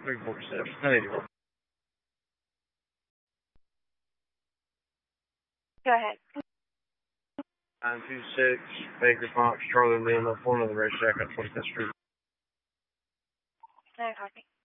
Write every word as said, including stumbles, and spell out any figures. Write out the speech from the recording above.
three forty-seven. nine eighty-one. Go ahead. nine two six, Baker Fox, Charlie Lima, one of the racetrack at twenty-fifth Street. No copy.